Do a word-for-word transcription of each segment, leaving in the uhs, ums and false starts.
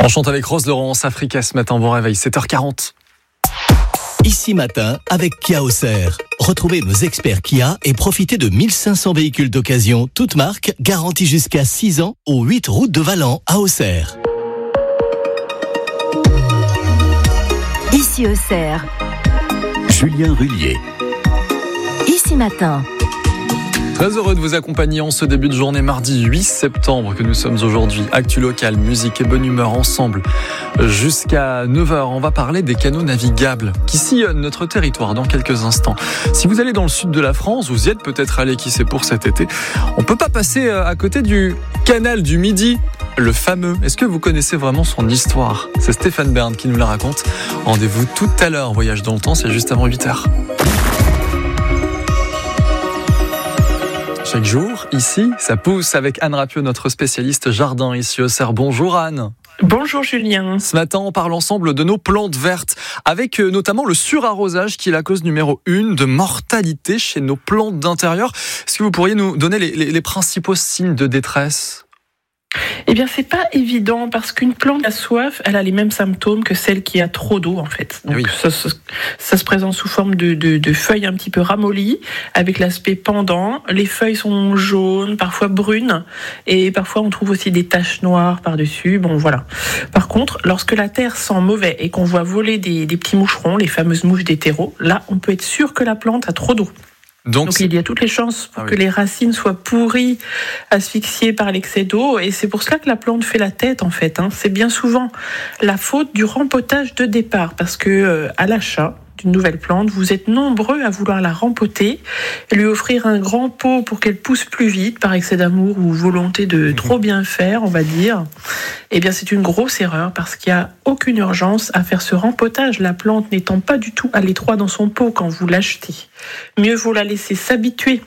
On chante avec Rose Laurence, Africa ce matin, bon réveil, sept heures quarante. Ici matin avec Kia Auxerre. Retrouvez nos experts Kia et profitez de mille cinq cents véhicules d'occasion, toutes marques, garantis jusqu'à six ans, aux huit routes de Valent à Auxerre. Ici Auxerre. Julien Rullier. Ici matin. Très heureux de vous accompagner en ce début de journée mardi huit septembre que nous sommes aujourd'hui. Actu local, musique et bonne humeur ensemble. Jusqu'à neuf heures, on va parler des canaux navigables qui sillonnent notre territoire dans quelques instants. Si vous allez dans le sud de la France, vous y êtes peut-être allé, qui sait, pour cet été. On peut pas passer à côté du canal du Midi, le fameux. Est-ce que vous connaissez vraiment son histoire ? C'est Stéphane Bern qui nous la raconte. Rendez-vous tout à l'heure. Voyage dans le temps, c'est juste avant huit heures. Chaque jour, ici, ça pousse avec Anne Rapiot, notre spécialiste jardin ici au Auxerre. Bonjour Anne. Bonjour Julien. Ce matin, on parle ensemble de nos plantes vertes, avec notamment le surarrosage qui est la cause numéro une de mortalité chez nos plantes d'intérieur. Est-ce que vous pourriez nous donner les, les, les principaux signes de détresse ? Eh bien, c'est pas évident parce qu'une plante qui a soif, elle a les mêmes symptômes que celle qui a trop d'eau, en fait. Donc, oui. ça, ça, ça se présente sous forme de, de, de feuilles un petit peu ramollies, avec l'aspect pendant. Les feuilles sont jaunes, parfois brunes, et parfois on trouve aussi des taches noires par-dessus. Bon, voilà. Par contre, lorsque la terre sent mauvais et qu'on voit voler des, des petits moucherons, les fameuses mouches des terreaux, là, on peut être sûr que la plante a trop d'eau. Donc, Donc il y a toutes les chances pour ah oui. que les racines soient pourries, asphyxiées par l'excès d'eau. Et c'est pour cela que la plante fait la tête, en fait. Hein. C'est bien souvent la faute du rempotage de départ. Parce que euh, à l'achat d'une nouvelle plante, vous êtes nombreux à vouloir la rempoter et lui offrir un grand pot pour qu'elle pousse plus vite, par excès d'amour ou volonté de trop bien faire, on va dire. Eh bien, c'est une grosse erreur parce qu'il n'y a aucune urgence à faire ce rempotage, la plante n'étant pas du tout à l'étroit dans son pot quand vous l'achetez. Mieux vaut la laisser s'habituer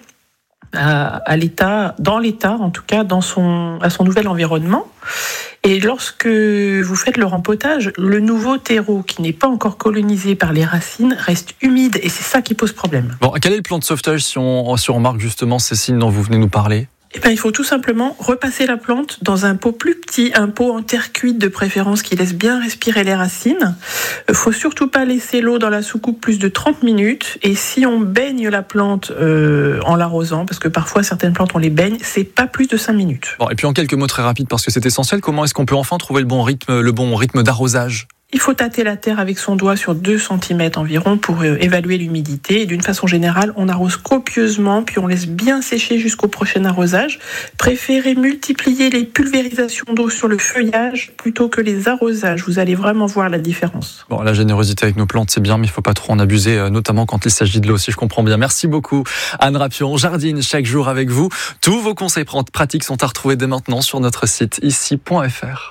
à, à l'état, dans l'état, en tout cas, dans son, à son nouvel environnement. Et lorsque vous faites le rempotage, le nouveau terreau qui n'est pas encore colonisé par les racines reste humide et c'est ça qui pose problème. Bon, quel est le plan de sauvetage si on, si on remarque justement ces signes dont vous venez nous parler ? Eh bien, il faut tout simplement repasser la plante dans un pot plus petit, un pot en terre cuite de préférence qui laisse bien respirer les racines. Il ne faut surtout pas laisser l'eau dans la soucoupe plus de trente minutes. Et si on baigne la plante euh, en l'arrosant, parce que parfois certaines plantes on les baigne, c'est pas plus de cinq minutes. Bon, et puis en quelques mots très rapides parce que c'est essentiel, comment est-ce qu'on peut enfin trouver le bon rythme, le bon rythme d'arrosage ? Il faut tâter la terre avec son doigt sur deux centimètres environ pour évaluer l'humidité. Et d'une façon générale, on arrose copieusement, puis on laisse bien sécher jusqu'au prochain arrosage. Préférez multiplier les pulvérisations d'eau sur le feuillage plutôt que les arrosages. Vous allez vraiment voir la différence. Bon, la générosité avec nos plantes, c'est bien, mais il ne faut pas trop en abuser, notamment quand il s'agit de l'eau, si je comprends bien. Merci beaucoup, Anne Rapiot. On jardine chaque jour avec vous. Tous vos conseils pratiques sont à retrouver dès maintenant sur notre site ici point f r.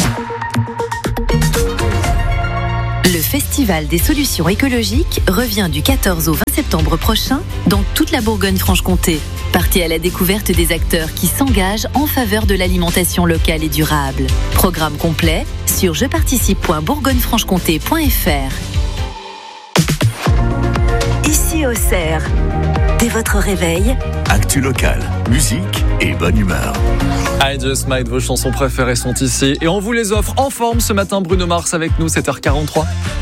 Le Festival des solutions écologiques revient du quatorze au vingt septembre prochain dans toute la Bourgogne-Franche-Comté. Partez à la découverte des acteurs qui s'engagent en faveur de l'alimentation locale et durable. Programme complet sur je participe point bourgogne franche comté point f r. Ici Auxerre, dès votre réveil, actu local, musique et bonne humeur. I Just Might, vos chansons préférées sont ici et on vous les offre en forme ce matin. Bruno Mars avec nous, sept heures quarante-trois.